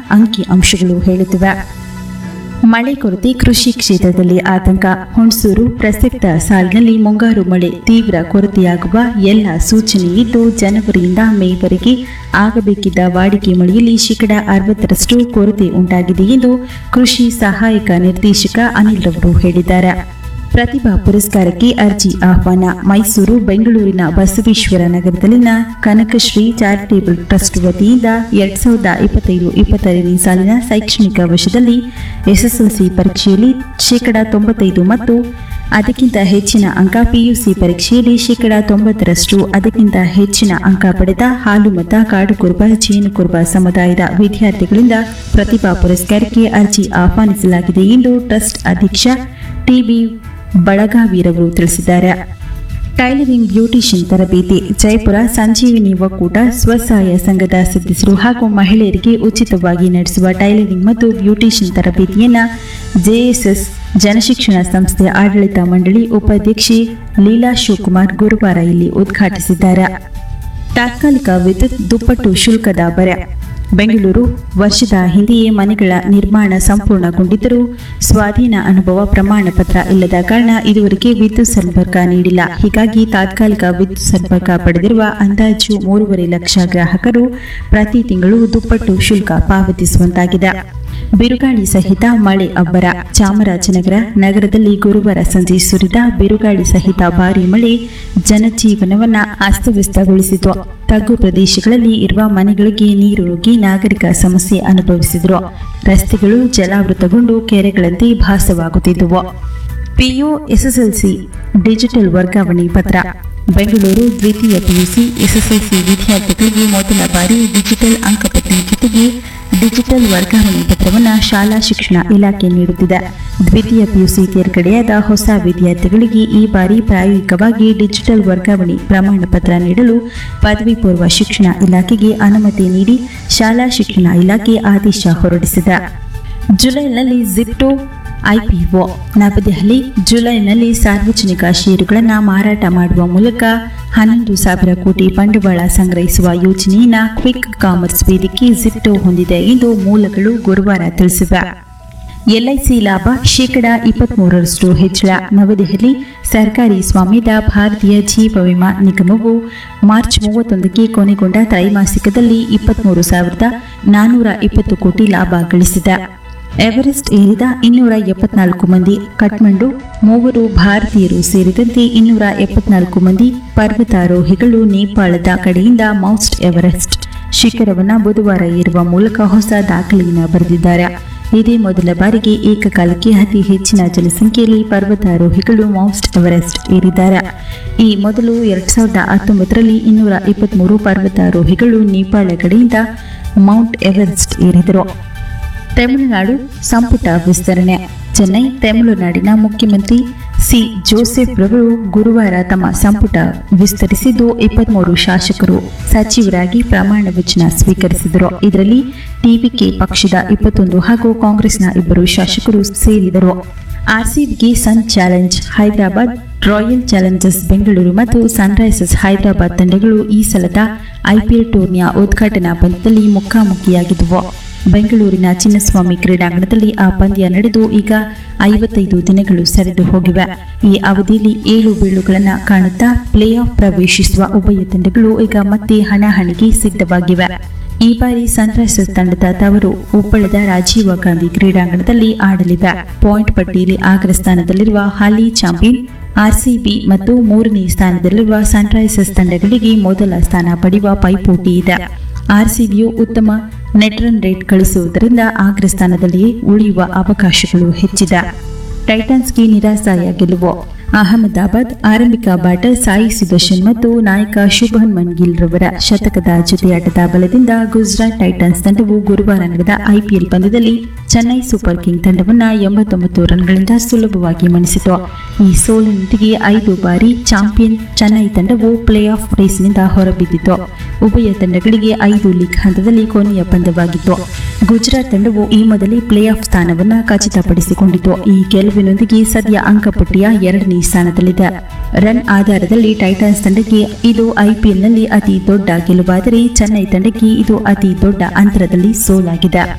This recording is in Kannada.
ಅಂಕಿ ಅಂಶಗಳು ಹೇಳುತ್ತಿವೆ. ಮಳೆ ಕೊರತೆ ಕೃಷಿ ಕ್ಷೇತ್ರದಲ್ಲಿ ಆತಂಕ. ಹುಣಸೂರು ಪ್ರಸಕ್ತ ಸಾಲಿನಲ್ಲಿ ಮುಂಗಾರು ಮಳೆ ತೀವ್ರ ಕೊರತೆಯಾಗುವ ಎಲ್ಲ ಸೂಚನೆ ಇದ್ದು ಜನವರಿಯಿಂದ ಮೇವರೆಗೆ ಆಗಬೇಕಿದ್ದ ವಾಡಿಕೆ ಮಳೆಯಲ್ಲಿ 60% ಕೊರತೆ ಉಂಟಾಗಿದೆ ಎಂದು ಕೃಷಿ ಸಹಾಯಕ ನಿರ್ದೇಶಕ ಅನಿಲ್ ರವರು ಹೇಳಿದ್ದಾರೆ. ಪ್ರತಿಭಾ ಪುರಸ್ಕಾರಕ್ಕೆ ಅರ್ಜಿ ಆಹ್ವಾನ. ಮೈಸೂರು ಬೆಂಗಳೂರಿನ ಬಸವೇಶ್ವರ ನಗರದಲ್ಲಿನ ಕನಕಶ್ರೀ ಚಾರಿಟೇಬಲ್ ಟ್ರಸ್ಟ್ ವತಿಯಿಂದ 2025-26ನೇ ಸಾಲಿನ ಶೈಕ್ಷಣಿಕ ವರ್ಷದಲ್ಲಿ ಎಸ್ಎಸ್ಎಲ್ಸಿ ಪರೀಕ್ಷೆಯಲ್ಲಿ 95% ಮತ್ತು ಅದಕ್ಕಿಂತ ಹೆಚ್ಚಿನ ಅಂಕ, ಪಿಯುಸಿ ಪರೀಕ್ಷೆಯಲ್ಲಿ 90% ಅದಕ್ಕಿಂತ ಹೆಚ್ಚಿನ ಅಂಕ ಪಡೆದ ಹಾಲು ಮತ ಕಾಡುಕುರುಬ ಜೇನುಕುರುಬ ಸಮುದಾಯದ ವಿದ್ಯಾರ್ಥಿಗಳಿಂದ ಪ್ರತಿಭಾ ಪುರಸ್ಕಾರಕ್ಕೆ ಅರ್ಜಿ ಆಹ್ವಾನಿಸಲಾಗಿದೆ ಎಂದು ಟ್ರಸ್ಟ್ ಅಧ್ಯಕ್ಷ ಟಿಬಿ ಬಳಗಾವಿರವರು ತಿಳಿಸಿದ್ದಾರೆ. ಟೈಲರಿಂಗ್ ಬ್ಯೂಟಿಷಿಯನ್ ತರಬೇತಿ. ಜಯಪುರ ಸಂಜೀವಿನಿ ಒಕ್ಕೂಟ ಸ್ವಸಹಾಯ ಸಂಘದ ಸದಸ್ಯರು ಹಾಗೂ ಮಹಿಳೆಯರಿಗೆ ಉಚಿತವಾಗಿ ನಡೆಸುವ ಟೈಲರಿಂಗ್ ಮತ್ತು ಬ್ಯೂಟಿಷಿಯನ್ ತರಬೇತಿಯನ್ನು ಜೆಎಸ್ಎಸ್ ಜನಶಿಕ್ಷಣ ಸಂಸ್ಥೆಯ ಆಡಳಿತ ಮಂಡಳಿ ಉಪಾಧ್ಯಕ್ಷೆ ಲೀಲಾ ಶಿವಕುಮಾರ್ ಗುರುವಾರ ಇಲ್ಲಿ ಉದ್ಘಾಟಿಸಿದ್ದಾರೆ. ತಾತ್ಕಾಲಿಕ ವಿದ್ಯುತ್ ದುಪ್ಪಟ್ಟು ಶುಲ್ಕದ ಬರೆ. ಬೆಂಗಳೂರು ವರ್ಷದ ಹಿಂದೆಯೇ ಮನೆಗಳ ನಿರ್ಮಾಣ ಸಂಪೂರ್ಣಗೊಂಡಿದ್ದರೂ ಸ್ವಾಧೀನ ಅನುಭವ ಪ್ರಮಾಣ ಪತ್ರ ಇಲ್ಲದ ಕಾರಣ ಇದುವರೆಗೆ ವಿದ್ಯುತ್ ಸಂಪರ್ಕ ನೀಡಿಲ್ಲ. ಹೀಗಾಗಿ ತಾತ್ಕಾಲಿಕ ವಿದ್ಯುತ್ ಸಂಪರ್ಕ ಪಡೆದಿರುವ ಅಂದಾಜು 3.5 ಲಕ್ಷ ಗ್ರಾಹಕರು ಪ್ರತಿ ತಿಂಗಳು ದುಪ್ಪಟ್ಟು ಶುಲ್ಕ ಪಾವತಿಸುವಂತಾಗಿದೆ. ಬಿರುಗಾಳಿ ಸಹಿತ ಮಳೆ ಅಬ್ಬರ. ಚಾಮರಾಜನಗರ ನಗರದಲ್ಲಿ ಗುರುವಾರ ಸಂಜೆ ಸುರಿದ ಬಿರುಗಾಳಿ ಸಹಿತ ಭಾರೀ ಮಳೆ ಜನಜೀವನವನ್ನ ಅಸ್ತವ್ಯಸ್ತಗೊಳಿಸಿತು. ತಗ್ಗು ಪ್ರದೇಶಗಳಲ್ಲಿ ಇರುವ ಮನೆಗಳಿಗೆ ನೀರು ನುಗ್ಗಿ ನಾಗರಿಕ ಸಮಸ್ಯೆ ಅನುಭವಿಸಿದರು. ರಸ್ತೆಗಳು ಜಲಾವೃತಗೊಂಡು ಕೆರೆಗಳಂತೆ ಭಾಸವಾಗುತ್ತಿದ್ದವು. ಪಿಯು ಎಸ್ಎಸ್ಎಲ್ಸಿ ಡಿಜಿಟಲ್ ವರ್ಗಾವಣೆ ಪತ್ರ. ಬೆಂಗಳೂರು ದ್ವಿತೀಯ ಪಿಯುಸಿ ಎಸ್ಎಸ್ಎಲ್ಸಿ ವಿದ್ಯಾರ್ಥಿಗಳಿಗೆ ಮೊದಲ ಬಾರಿ ಡಿಜಿಟಲ್ ಅಂಕಪಟ್ಟಿ ಜೊತೆಗೆ ಡಿಜಿಟಲ್ ವರ್ಗಾವಣೆ ಪತ್ರವನ್ನು ಶಾಲಾ ಶಿಕ್ಷಣ ಇಲಾಖೆ ನೀಡುತ್ತಿದೆ. ದ್ವಿತೀಯ ಪಿಯುಸಿ ತೇರ್ಗಡೆಯಾದ ಹೊಸ ವಿದ್ಯಾರ್ಥಿಗಳಿಗೆ ಈ ಬಾರಿ ಪ್ರಾಯೋಗಿಕವಾಗಿ ಡಿಜಿಟಲ್ ವರ್ಗಾವಣೆ ಪ್ರಮಾಣ ಪತ್ರ ನೀಡಲು ಪದವಿ ಪೂರ್ವ ಶಿಕ್ಷಣ ಇಲಾಖೆಗೆ ಅನುಮತಿ ನೀಡಿ ಶಾಲಾ ಶಿಕ್ಷಣ ಇಲಾಖೆ ಆದೇಶ ಹೊರಡಿಸಿದೆ. ಜುಲೈನಲ್ಲಿ ಜಿಪ್ಟೋ ಐಪಿಒ. ನವದೆಹಲಿ. ಜುಲೈನಲ್ಲಿ ಸಾರ್ವಜನಿಕ ಷೇರುಗಳನ್ನು ಮಾರಾಟ ಮಾಡುವ ಮೂಲಕ 11,000 ಕೋಟಿ ಬಂಡವಾಳ ಸಂಗ್ರಹಿಸುವ ಯೋಜನೆಯನ್ನು ಕ್ವಿಕ್ ಕಾಮರ್ಸ್ ವೇದಿಕೆ ಜಿಪ್ಟೋ ಹೊಂದಿದೆ ಎಂದು ಮೂಲಗಳು ಗುರುವಾರ ತಿಳಿಸಿವೆ. ಎಲ್ಐಸಿ ಲಾಭ 23% ಹೆಚ್ಚಳ. ನವದೆಹಲಿ. ಸರ್ಕಾರಿ ಸ್ವಾಮ್ಯದ ಭಾರತೀಯ ಜೀವ ವಿಮಾ ನಿಗಮವು ಮಾರ್ಚ್ 31ಕ್ಕೆ ಕೊನೆಗೊಂಡ ತ್ರೈಮಾಸಿಕದಲ್ಲಿ 23,420 ಕೋಟಿ ಲಾಭ ಗಳಿಸಿದೆ. ಎವರೆಸ್ಟ್ ಏರಿದ 274 ಮಂದಿ. ಕಠ್ಮಂಡು. 3 ಭಾರತೀಯರು ಸೇರಿದಂತೆ 274 ಮಂದಿ ಪರ್ವತಾರೋಹಿಗಳು ನೇಪಾಳದ ಕಡೆಯಿಂದ ಮೌಂಟ್ ಎವರೆಸ್ಟ್ ಶಿಖರವನ್ನು ಬುಧವಾರ ಏರುವ ಮೂಲಕ ಹೊಸ ದಾಖಲೆಯನ್ನು ಬರೆದಿದ್ದಾರೆ. ಇದೇ ಮೊದಲ ಬಾರಿಗೆ ಏಕಕಾಲಕ್ಕೆ ಅತಿ ಹೆಚ್ಚಿನ ಜನಸಂಖ್ಯೆಯಲ್ಲಿ ಪರ್ವತಾರೋಹಿಗಳು ಮೌಂಟ್ ಎವರೆಸ್ಟ್ ಏರಿದ್ದಾರೆ. ಈ ಮೊದಲು 2019ರಲ್ಲಿ 223 ಪರ್ವತಾರೋಹಿಗಳು ನೇಪಾಳ ಕಡೆಯಿಂದ ಮೌಂಟ್ ಎವರೆಸ್ಟ್ ಏರಿದರು. ತಮಿಳುನಾಡು ಸಂಪುಟ ವಿಸ್ತರಣೆ. ಚೆನ್ನೈ. ತಮಿಳುನಾಡಿನ ಮುಖ್ಯಮಂತ್ರಿ ಸಿ ಜೋಸೆಫ್ ರವರು ಗುರುವಾರ ತಮ್ಮ ಸಂಪುಟ ವಿಸ್ತರಿಸಿದ್ದು 23 ಶಾಸಕರು ಸಚಿವರಾಗಿ ಪ್ರಮಾಣ ವಚನ ಸ್ವೀಕರಿಸಿದರು. ಇದರಲ್ಲಿ ಟಿವಿಕೆ ಪಕ್ಷದ 21 ಹಾಗೂ ಕಾಂಗ್ರೆಸ್ನ 2 ಶಾಸಕರು ಸೇರಿದರು. ಆರ್ಸಿಬಿಗೆ ಸನ್ challenge Hyderabad, royal Challengers Bengaluru ಮತ್ತು ಸನ್ರೈಸರ್ಸ್ ಹೈದರಾಬಾದ್ ತಂಡಗಳು ಈ ಸಲದ ಐಪಿಎಲ್ ಟೂರ್ನಿಯ ಉದ್ಘಾಟನಾ ಪಂದ್ಯದಲ್ಲಿ ಮುಖಾಮುಖಿಯಾಗಿದ್ದವು. ಬೆಂಗಳೂರಿನ ಚಿನ್ನಸ್ವಾಮಿ ಕ್ರೀಡಾಂಗಣದಲ್ಲಿ ಆ ಪಂದ್ಯ ನಡೆದು ಈಗ 55 ದಿನಗಳು ಸರಿದು ಹೋಗಿವೆ. ಈ ಅವಧಿಯಲ್ಲಿ 7 ಬೀಳುಗಳನ್ನು ಕಾಣುತ್ತಾ ಪ್ಲೇ ಆಫ್ ಪ್ರವೇಶಿಸುವ ಉಭಯ ತಂಡಗಳು ಈಗ ಮತ್ತೆ ಹಣಾಹಣಿಗೆ ಸಿದ್ಧವಾಗಿವೆ. ಈ ಬಾರಿ ಸನ್ರೈಸರ್ಸ್ ತಂಡದ ತವರು ಉಪ್ಪಳದ ರಾಜೀವ ಗಾಂಧಿ ಕ್ರೀಡಾಂಗಣದಲ್ಲಿ ಆಡಲಿವೆ. ಪಾಯಿಂಟ್ ಪಟ್ಟಿಯಲ್ಲಿ ಅಗ್ರ ಸ್ಥಾನದಲ್ಲಿರುವ ಹಾಲಿ ಚಾಂಪಿಯನ್ ಆರ್ಸಿಬಿ ಮತ್ತು 3ನೇ ಸ್ಥಾನದಲ್ಲಿರುವ ಸನ್ರೈಸರ್ಸ್ ತಂಡಗಳಿಗೆ ಮೊದಲ ಸ್ಥಾನ ಪಡೆಯುವ ಪೈಪೋಟಿ ಇದೆ. ಆರ್ಸಿಬಿಯು ಉತ್ತಮ ನೆಟ್ ರನ್ ರೇಟ್ ಗಳಿಸುವುದರಿಂದ ಅಗ್ರ ಸ್ಥಾನದಲ್ಲಿಯೇ ಉಳಿಯುವ ಅವಕಾಶಗಳು ಹೆಚ್ಚಿದೆ. ಟೈಟನ್ಸ್ಗೆ ನಿರಾಸೆಯ ಗೆಲುವು. ಅಹಮದಾಬಾದ್. ಆರಂಭಿಕ ಬ್ಯಾಟರ್ ಸಾಯಿ ಸುದರ್ಶನ್ ಮತ್ತು ನಾಯಕ ಶುಭಮನ್ ಗಿಲ್ ರವರ ಶತಕದ ಜೊತೆಯಾಟದ ಬಲದಿಂದ ಗುಜರಾತ್ ಟೈಟನ್ಸ್ ತಂಡವು ಗುರುವಾರ ನಡೆದ ಐಪಿಎಲ್ ಪಂದ್ಯದಲ್ಲಿ ಚೆನ್ನೈ ಸೂಪರ್ ಕಿಂಗ್ ತಂಡವನ್ನು 89 ರನ್ಗಳಿಂದ ಸುಲಭವಾಗಿ ಮಣಿಸಿತು. ಈ ಸೋಲಿನೊಂದಿಗೆ 5 ಬಾರಿ ಚಾಂಪಿಯನ್ ಚೆನ್ನೈ ತಂಡವು ಪ್ಲೇ ಆಫ್ ರೇಸ್ನಿಂದ ಹೊರಬಿದ್ದಿತು. ಉಭಯ ತಂಡಗಳಿಗೆ 5 ಲೀಗ್ ಹಂತದಲ್ಲಿ ಕೊನೆಯ ಪಂದ್ಯವಾಗಿತ್ತು. ಗುಜರಾತ್ ತಂಡವು ಈ ಮೊದಲೇ ಪ್ಲೇ ಆಫ್ ಸ್ಥಾನವನ್ನು ಖಚಿತಪಡಿಸಿಕೊಂಡಿತು. ಈ ಗೆಲುವಿನೊಂದಿಗೆ ಸದ್ಯ ಅಂಕಪಟ್ಟಿಯ 2ನೇ ಸ್ಥಾನದಲ್ಲಿದೆ. ರನ್ ಆಧಾರದಲ್ಲಿ ಟೈಟನ್ಸ್ ತಂಡಕ್ಕೆ ಇದು ಐಪಿಎಲ್ನಲ್ಲಿ ಅತಿ ದೊಡ್ಡ ಗೆಲುವಾದರೆ ಚೆನ್ನೈ ತಂಡಕ್ಕೆ ಇದು ಅತಿ ದೊಡ್ಡ ಅಂತರದಲ್ಲಿ ಸೋಲಾಗಿದೆ.